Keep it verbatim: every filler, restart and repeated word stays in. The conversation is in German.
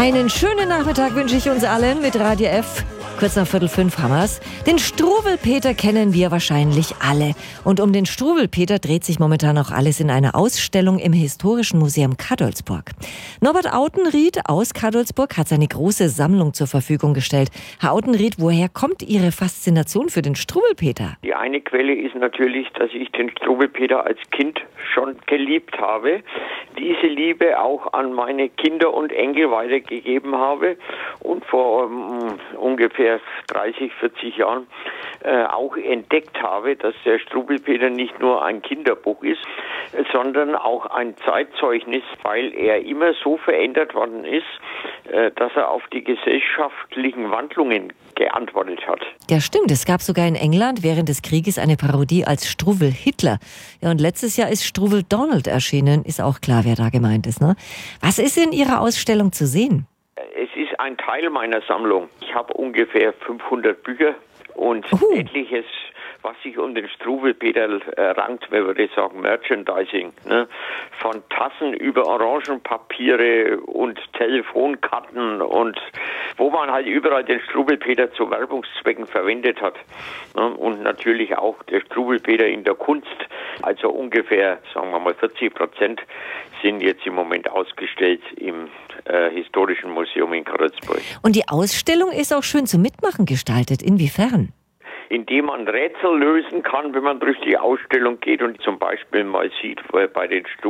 Einen schönen Nachmittag wünsche ich uns allen mit Radio F. Kurz nach Viertel fünf haben wir's. Den Struwwelpeter kennen wir wahrscheinlich alle. Und um den Struwwelpeter dreht sich momentan auch alles in einer Ausstellung im Historischen Museum Cadolzburg. Norbert Autenried aus Cadolzburg hat seine große Sammlung zur Verfügung gestellt. Herr Autenried, woher kommt Ihre Faszination für den Struwwelpeter? Die eine Quelle ist natürlich, dass ich den Struwwelpeter als Kind schon geliebt habe. Diese Liebe auch an meine Kinder und Enkel weitergegeben habe und vor um, ungefähr dreißig, vierzig Jahren äh, auch entdeckt habe, dass der Struwwelpeter nicht nur ein Kinderbuch ist, sondern auch ein Zeitzeugnis, weil er immer so verändert worden ist, äh, dass er auf die gesellschaftlichen Wandlungen geantwortet hat. Ja, stimmt. Es gab sogar in England während des Krieges eine Parodie als Struwwel Hitler. Ja, und letztes Jahr ist Struwwel Donald erschienen. Ist auch klar, wer da gemeint ist, ne? Was ist in Ihrer Ausstellung zu sehen? Es ist ein Teil meiner Sammlung. Ich habe ungefähr fünfhundert Bücher und uh. etliches, was sich um den Struwwelpeter äh, rankt, man würde sagen Merchandising, ne? Von Tassen über Orangenpapiere und Telefonkarten und wo man halt überall den Struwwelpeter zu Werbungszwecken verwendet hat. Ne? Und natürlich auch der Struwwelpeter in der Kunst. Also ungefähr, sagen wir mal, vierzig Prozent sind jetzt im Moment ausgestellt im äh, Historischen Museum in Cadolzburg. Und die Ausstellung ist auch schön zum Mitmachen gestaltet. Inwiefern? Indem man Rätsel lösen kann, wenn man durch die Ausstellung geht und zum Beispiel mal sieht, bei den Stu